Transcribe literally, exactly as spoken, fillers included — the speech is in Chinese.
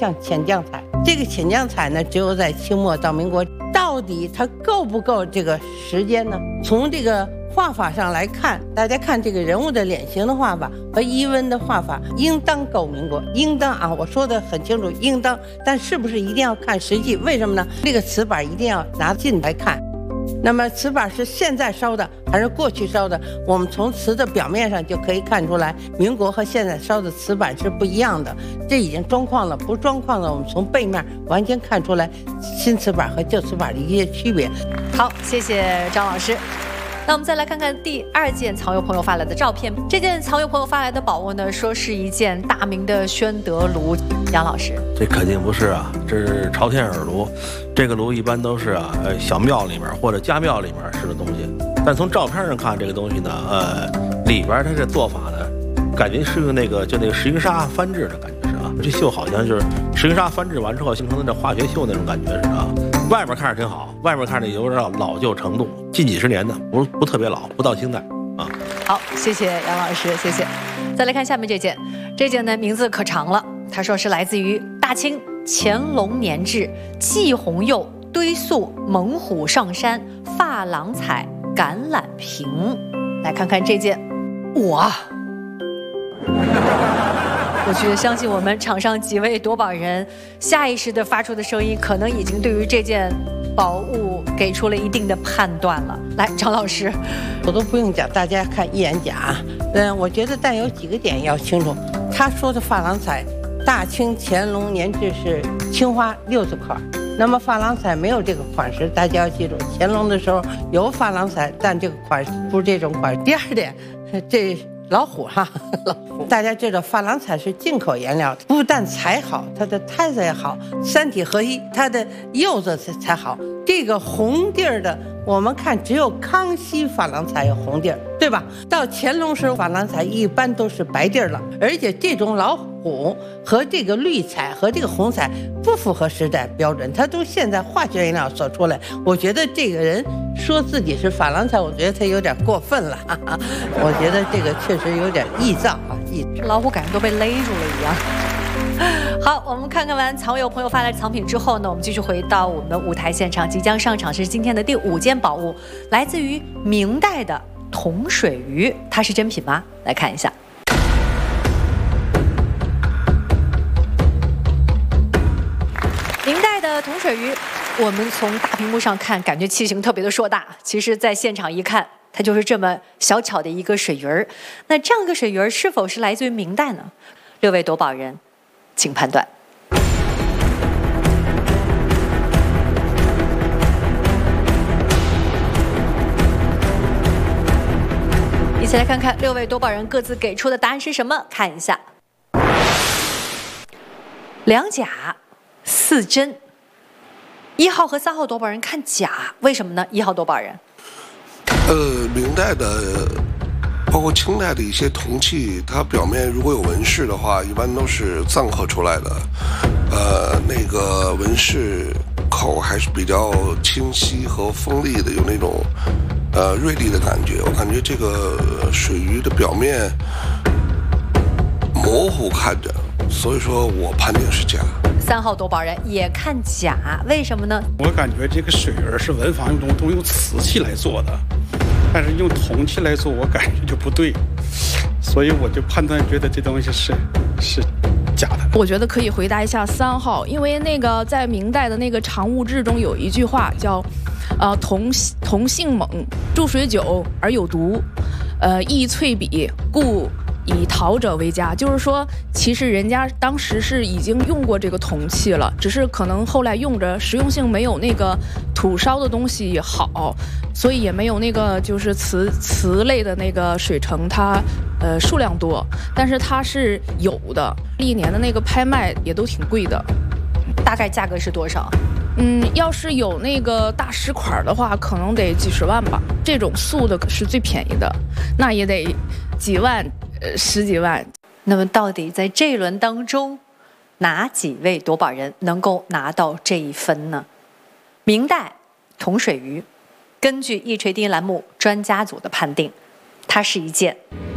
像浅浆彩。这个浅浆彩呢，只有在清末到民国，到底它够不够这个时间呢？从这个画法上来看，大家看这个人物的脸型的画法和衣纹的画法，应当够民国，应当啊，我说的很清楚，应当。但是不是一定要看实际？为什么呢？这个瓷板一定要拿近来看。那么瓷板是现在烧的还是过去烧的？我们从瓷的表面上就可以看出来，民国和现在烧的瓷板是不一样的。这已经装框了，不装框了，我们从背面完全看出来新瓷板和旧瓷板的一些区别。 好，谢谢张老师。那我们再来看看第二件藏友朋友发来的照片。这件藏友朋友发来的宝物呢，说是一件大明的宣德炉。杨老师， 这肯定不是啊，这是朝天耳炉。这个炉一般都是啊，呃，小庙里面或者家庙里面使的东西。但从照片上看，这个东西呢，呃，里边它这做法呢，感觉是用那个就那个石英砂翻制的感觉是啊。这锈好像就是石英砂翻制完之后形成的这化学锈那种感觉是啊。外面看着挺好，外面看着有点老旧程度，近几十年的，不不特别老，不到清代啊。 好，谢谢杨老师，谢谢。再来看下面这件，这件呢名字可长了，他说是来自于大清乾隆年制季红釉堆塑猛虎上山珐琅彩橄榄瓶。来看看这件，哇！我觉得相信我们场上几位夺宝人下意识的发出的声音，可能已经对于这件宝物给出了一定的判断了。来，张老师， 我都不用讲，大家看一眼假。嗯，我觉得但有几个点要清楚。他说的珐琅彩，大清乾隆年制是青花六字款，那么珐琅彩没有这个款式，大家要记住，乾隆的时候有珐琅彩，但这个款不是这种款。第二点，这。老虎哈，老虎，大家知道珐琅彩是进口颜料，不但彩好，它的胎子也好，三体合一，它的釉子才好。这个红地儿的，我们看只有康熙珐琅彩有红地儿，对吧？到乾隆时候珐琅彩一般都是白地儿了，而且这种老虎和这个绿彩和这个红彩不符合时代标准，它都现在化学颜料所出来。我觉得这个人说自己是珐琅彩，我觉得他有点过分了，哈哈，我觉得这个确实有点臆造啊，臆造。 老虎感觉都被勒住了一样。好，我们看看完藏友朋友发来的藏品之后呢，我们继续回到我们的舞台现场，即将上场是今天的第五件宝物，来自于明代的铜水鱼，它是真品吗？来看一下。明代的铜水鱼，我们从大屏幕上看，感觉器型特别的硕大，其实在现场一看，它就是这么小巧的一个水鱼儿。那这样一个水鱼儿是否是来自于明代呢？六位夺宝人，请判断。一起来看看六位夺宝人各自给出的答案是什么？看一下，两假四真。一号和三号夺宝人看假，为什么呢？一号夺宝人， 呃，明代的。包括清代的一些铜器，它表面如果有纹饰的话，一般都是锃刻出来的。呃，那个纹饰口还是比较清晰和锋利的，有那种呃锐利的感觉。我感觉这个水鱼的表面模糊看着，所以说我判定是假。 三号夺宝人也看假，为什么呢？ 我感觉这个水鱼是文房用都用瓷器来做的。但是用铜器来做，我感觉就不对，所以我就判断觉得这东西是是假的。 我觉得可以回答一下三号，因为那个在明代的那个常务志中有一句话叫，呃，铜铜性猛，注水久而有毒，呃，易淬笔，故以陶者为佳。就是说，其实人家当时是已经用过这个铜器了，只是可能后来用着实用性没有那个土烧的东西好，所以也没有那个就是瓷瓷类的那个水城它呃数量多，但是它是有的。历年的那个拍卖也都挺贵的， 大概价格是多少？ 嗯，要是有那个大石块的话，可能得几十万吧。这种素的是最便宜的，那也得几万。呃，十几万。 那么到底在这一轮当中，哪几位夺宝人能够拿到这一分呢？明代铜水鱼，根据一锤定音栏目专家组的判定，它是一件